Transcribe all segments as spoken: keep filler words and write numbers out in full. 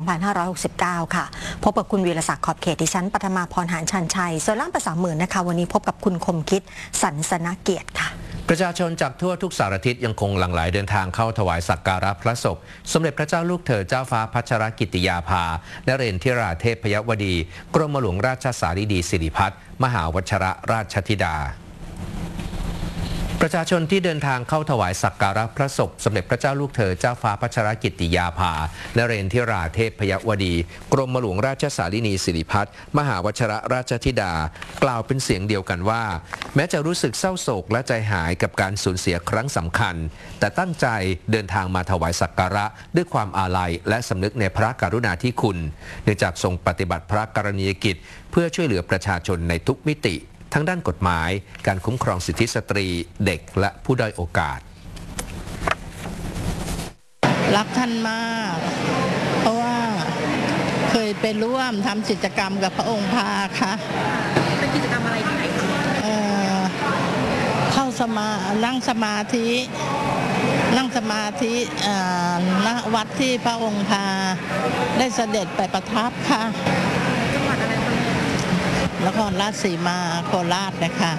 พันห้าร้อยหกสิบเก้า ค่ะพบกับคุณวีรศักดิ์ขอบเขตดิฉันปฐมาพรหานชันชัยส่วนล่างภาษาหมื่นนะคะวันนี้พบกับคุณคมคิดสันสนเกียรติค่ะประชาชนจากทั่วทุกสารทิศยังคงหลั่งไหลเดินทางเข้าถวายสักการะพระศพสมเด็จพระเจ้าลูกเธอเจ้าฟ้าพัชรกิติยาภานเรนทิราเทพยวดีกรมหลวงราชสารีดีสิริพัฒน์มหาวชรราชธิดาประชาชนที่เดินทางเข้าถวายสักการะพระศพสมเด็จพระเจ้าลูกเธอเจ้าฟ้าพัชรกิติยาภานเรนทิราเทพยวดีกรมหลวงราชสารีนีสิริพัฒน์มหาวชรราชธิดากล่าวเป็นเสียงเดียวกันว่าแม้จะรู้สึกเศร้าโศกและใจหายกับการสูญเสียครั้งสำคัญแต่ตั้งใจเดินทางมาถวายสักการะด้วยความอาลัยและสำนึกในพระกรุณาธิคุณเนื่องจากทรงปฏิบัติพระกรณียกิจเพื่อช่วยเหลือประชาชนในทุกมิติทั้งด้านกฎหมายการคุ้มครองสิทธิสตรีเด็กและผู้ด้อยโอกาสรักท่านมากเพราะว่าเคยไปร่วมทำกิจกรรมกับพระองค์พาค่ะเป็นกิจกรรมอะไรที่ไหนคะเอ่อเข้าสมานั่งสมาธินั่งสมาธิณวัดที่พระองค์พาได้เสด็จไปประทับค่ะจังหวัดอะไรคะนครราชสีมาโคราชนะคะ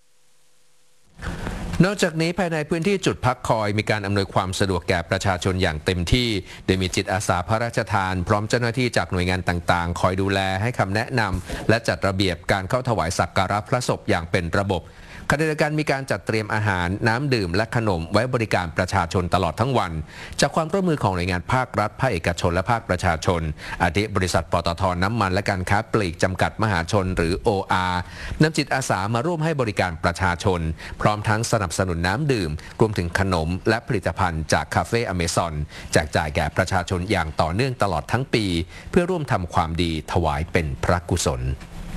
นอกจากนี้ภายในพื้นที่จุดพักคอยมีการอำนวยความสะดวกแก่ประชาชนอย่างเต็มที่โดยมีจิตอาสาพระราชทานพร้อมเจ้าหน้าที่จากหน่วยงานต่างๆคอยดูแลให้คำแนะนำและจัดระเบียบการเข้าถวายสักการะพระศพอย่างเป็นระบบขณะเดียวกันมีการจัดเตรียมอาหารน้ำดื่มและขนมไว้บริการประชาชนตลอดทั้งวันจากความร่วมมือของหน่วยงานภาครัฐภาคเอกชนและภาคประชาชนอาทิบริษัทปตท.น้ำมันและการค้าปลีกจำกัดมหาชนหรือ โอ อาร์ นำจิตอาสามาร่วมให้บริการประชาชนพร้อมทั้งสนับสนุนน้ำดื่มรวมถึงขนมและผลิตภัณฑ์จากคาเฟ่อเมซอนแจกจ่ายแก่ประชาชนอย่างต่อเนื่องตลอดทั้งปีเพื่อร่วมทำความดีถวายเป็นพระกุศล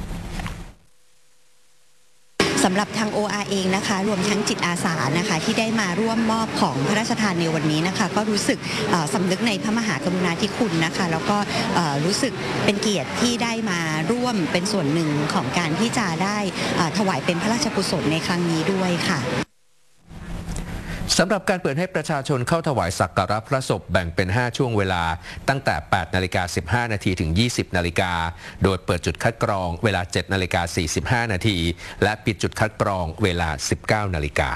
สำหรับทาง โอ อาร์ เองนะคะรวมทั้งจิตอาสานะคะที่ได้มาร่วมมอบของพระราชทานในวันนี้นะคะก็รู้สึกสำนึกในพระมหากรุณาธิคุณนะคะแล้วก็รู้สึกเป็นเกียรติที่ได้มาร่วมเป็นส่วนหนึ่งของการที่จะได้ถวายเป็นพระราชกุศลในครั้งนี้ด้วยค่ะสำหรับการเปิดให้ประชาชนเข้าถวายสักการะพระศพแบ่งเป็นห้าช่วงเวลาตั้งแต่ แปดนาฬิกาสิบห้านาทีถึง ยี่สิบนาฬิกาโดยเปิดจุดคัดกรองเวลา เจ็ดนาฬิกาสี่สิบห้านาทีและปิดจุดคัดกรองเวลา สิบเก้านาฬิกา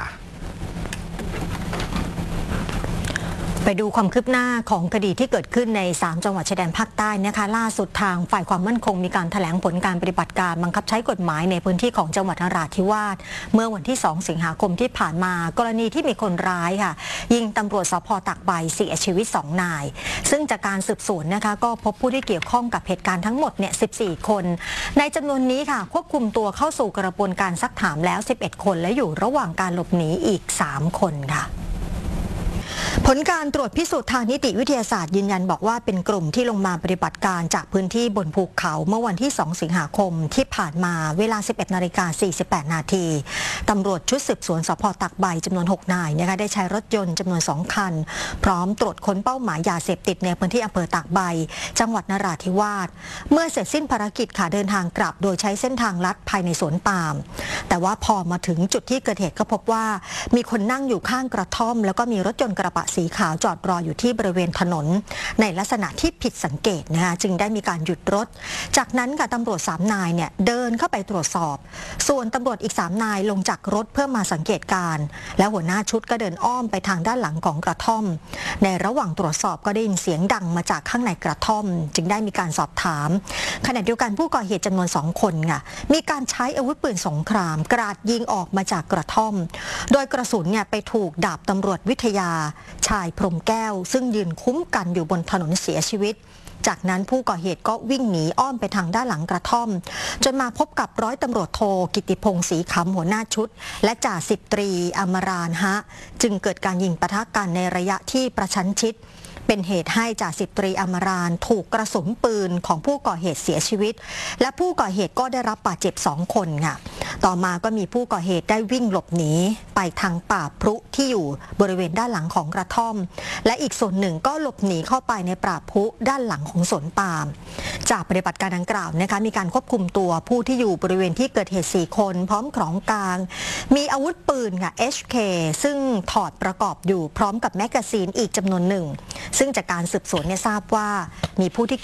ไปดูความคืบหน้าของคดีที่เกิดขึ้นในสามจังหวัดชายแดนภาคใต้นะคะล่าสุดทางฝ่ายความมั่นคงมีการแถลงผลการปฏิบัติการบังคับใช้กฎหมายในพื้นที่ของจังหวัดนราธิวาสเมื่อวันที่สองสิงหาคมที่ผ่านมากรณีที่มีคนร้ายค่ะยิงตำรวจสภ.ตากใบเสียชีวิตสองนายซึ่งจากการสืบสวนนะคะก็พบผู้ที่เกี่ยวข้องกับเหตุการณ์ทั้งหมดเนี่ยสิบสี่คนในจำนวนนี้ค่ะควบคุมตัวเข้าสู่กระบวนการซักถามแล้วสิบเอ็ดคนและอยู่ระหว่างการหลบหนีอีกสามคนค่ะผลการตรวจพิสูจน์ทางนิติวิทยาศาสตร์ยืนยันบอกว่าเป็นกลุ่มที่ลงมาปฏิบัติการจากพื้นที่บนภูเขาเมื่อวันที่สองสิงหาคมที่ผ่านมาเวลา สิบเอ็ดนาฬิกาสี่สิบแปดนาทีตำรวจชุดสืบสวนสภ.ตากใบจำนวนหกนายนะคะได้ใช้รถยนต์จำนวนสองคันพร้อมตรวจค้นเป้าหมายยาเสพติดในพื้นที่อำเภอตากใบจังหวัดนราธิวาสเมื่อเสร็จสิ้นภารกิจค่ะเดินทางกลับโดยใช้เส้นทางลัดภายในสวนปาล์มแต่ว่าพอมาถึงจุดที่เกิดเหตุก็พบว่ามีคนนั่งอยู่ข้างกระท่อมแล้วก็มีรถยนต์กระบะสีขาวจอดรออยู่ที่บริเวณถนนในลักษณะที่ผิดสังเกตนะคะจึงได้มีการหยุดรถจากนั้นค่ะตำรวจสามนายเนี่ยเดินเข้าไปตรวจสอบส่วนตำรวจอีกสามนายลงจากรถเพื่อมาสังเกตการและหัวหน้าชุดก็เดินอ้อมไปทางด้านหลังของกระท่อมในระหว่างตรวจสอบก็ได้ยินเสียงดังมาจากข้างในกระท่อมจึงได้มีการสอบถามขณะเดียวกันผู้ก่อเหตุจำนวนสองคนค่ะมีการใช้อาวุธปืนสงครามกราดยิงออกมาจากกระท่อมโดยกระสุนเนี่ยไปถูกดาบตำรวจวิทยาชายพรหมแก้วซึ่งยืนคุ้มกันอยู่บนถนนเสียชีวิตจากนั้นผู้ก่อเหตุก็วิ่งหนีอ้อมไปทางด้านหลังกระท่อมจนมาพบกับร้อยตำรวจโทกิติพงศ์ศรีคำหัวหน้าชุดและจ่าสิบตรีอมรานฮะจึงเกิดการยิงปะทะกันในระยะที่ประชันชิดเป็นเหตุให้จ่าสิบตรีอมรานถูกกระสุนปืนของผู้ก่อเหตุเสียชีวิตและผู้ก่อเหตุก็ได้รับบาดเจ็บสองคนค่ะต่อมาก็มีผู้ก่อเหตุได้วิ่งหลบหนีไปทางป่าพรุที่อยู่บริเวณด้านหลังของกระท่อมและอีกส่วนหนึ่งก็หลบหนีเข้าไปในป่าพรุด้านหลังของสวนปาล์มจากปฏิบัติการดังกล่าวนะคะมีการควบคุมตัวผู้ที่อยู่บริเวณที่เกิดเหตุสี่คนพร้อมของกลางมีอาวุธปืนค่ะ เอช เค ซึ่งถอดประกอบอยู่พร้อมกับแมกกาซีนอีกจำนวนหนึ่งซึ่งจากการสืบสวนเนี่ยทราบว่ามีผู้ที่